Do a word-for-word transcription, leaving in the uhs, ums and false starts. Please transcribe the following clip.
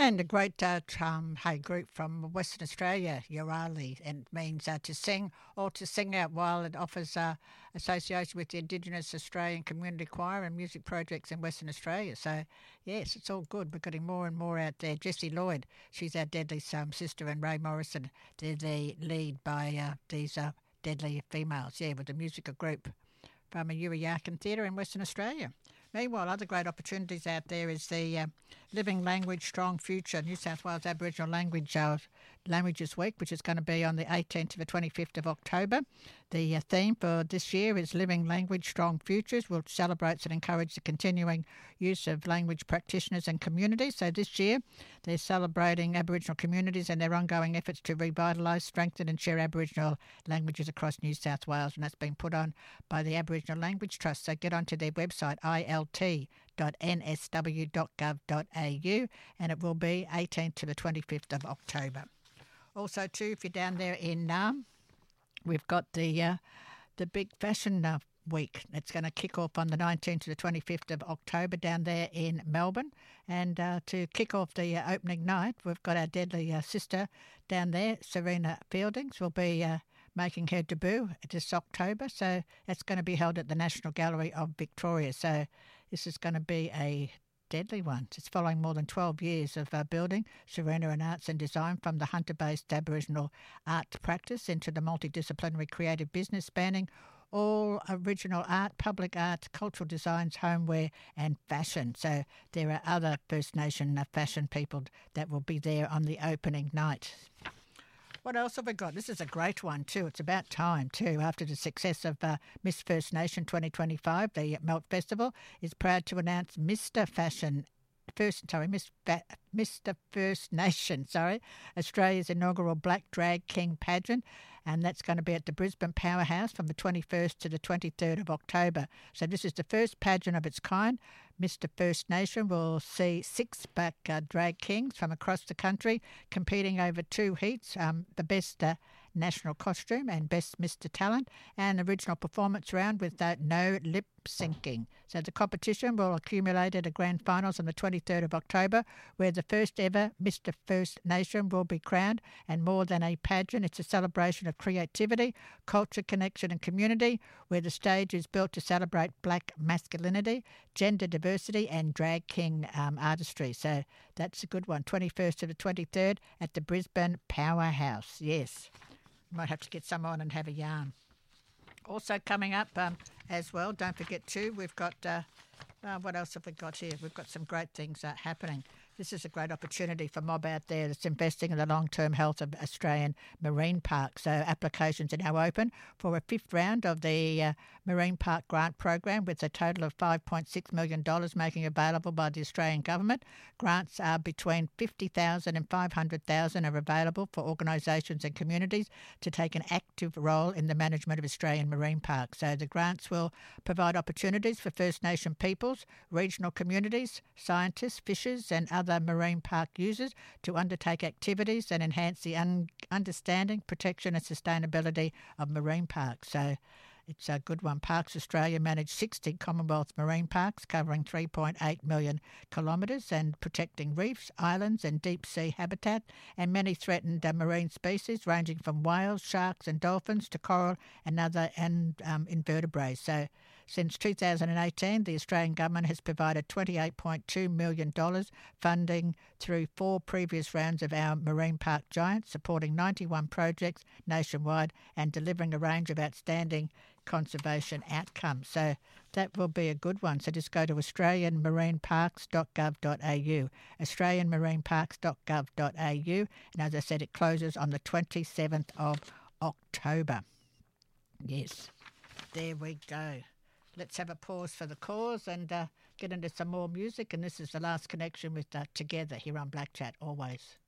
And a great uh, um, hey group from Western Australia, Urali, and it means uh, to sing or to sing out while it offers uh, association with the Indigenous Australian Community Choir and music projects in Western Australia. So, yes, it's all good. We're getting more and more out there. Jessie Lloyd, she's our Deadly um, sister, and Ray Morrison, they're the lead by uh, these uh, Deadly females, yeah, with the musical group from a Yuriyakan Theatre in Western Australia. Meanwhile, other great opportunities out there is the uh, Living Language Strong Future New South Wales Aboriginal Language uh, Languages Week, which is going to be on the eighteenth to the twenty-fifth of October. The uh, theme for this year is Living Language Strong Futures, which celebrates and encourages the continuing use of language practitioners and communities. So this year, they're celebrating Aboriginal communities and their ongoing efforts to revitalise, strengthen and share Aboriginal languages across New South Wales, and that's been put on by the Aboriginal Language Trust. So get onto their website, I L T dot N S W dot gov dot A U, and it will be eighteenth to the twenty-fifth of October. Also, too, if you're down there in Naarm, we've got the uh, the big fashion uh, week. It's going to kick off on the nineteenth to the twenty-fifth of October down there in Melbourne. And uh, to kick off the uh, opening night, we've got our deadly uh, sister down there, Serena Fieldings, will be uh, making her debut this October. So that's going to be held at the National Gallery of Victoria. So this is going to be a deadly one. It's following more than twelve years of uh, building Serena in arts and design from the hunter-based Aboriginal art practice into the multidisciplinary creative business spanning all original art, public art, cultural designs, homeware and fashion. So there are other First Nation uh, fashion people that will be there on the opening night. What else have we got? This is a great one too. It's about time too. After the success of uh, Miss First Nation twenty twenty-five, the Melt Festival is proud to announce Mister Fashion First, sorry, Miss Fa- Mister First Nation, sorry, Australia's inaugural Black Drag King pageant, and that's going to be at the Brisbane Powerhouse from the twenty-first to the twenty-third of October. So this is the first pageant of its kind. Mister First Nation will see six black uh, drag kings from across the country competing over two heats, um, the best uh, national costume and best Mister Talent, and original performance round with uh, no lip syncing. So the competition will accumulate at a grand finals on the twenty-third of October, where the first ever Mister First Nation will be crowned. And more than a pageant, it's a celebration of creativity, culture, connection and community, where the stage is built to celebrate black masculinity, gender diversity and drag king um, artistry. So that's a good one. twenty-first to the twenty-third at the Brisbane Powerhouse. Yes. Might have to get some on and have a yarn. Also coming up um, as well, don't forget too, we've got, uh, uh, what else have we got here? We've got some great things uh, happening. This is a great opportunity for mob out there that's investing in the long-term health of Australian marine parks. So applications are now open for a fifth round of the uh, Marine Park Grant Program, with a total of five point six million dollars making available by the Australian Government. Grants are between fifty thousand dollars and five hundred thousand dollars are available for organisations and communities to take an active role in the management of Australian marine parks. So the grants will provide opportunities for First Nation peoples, regional communities, scientists, fishers and other other marine park users to undertake activities that enhance the un- understanding, protection and sustainability of marine parks. So it's a good one. Parks Australia manage sixty Commonwealth marine parks covering three point eight million kilometres and protecting reefs, islands and deep sea habitat and many threatened uh, marine species ranging from whales, sharks and dolphins to coral and other and, um, invertebrates. So since two thousand eighteen, the Australian Government has provided twenty-eight point two million dollars funding through four previous rounds of our Marine Park Giants, supporting ninety-one projects nationwide and delivering a range of outstanding conservation outcomes. So that will be a good one. So just go to australian marine parks dot gov dot A U, australian marine parks dot gov dot A U, and as I said, it closes on the twenty-seventh of October. Yes, there we go. Let's have a pause for the cause and uh, get into some more music. And this is the last connection with uh, Together here on Black Chat, always.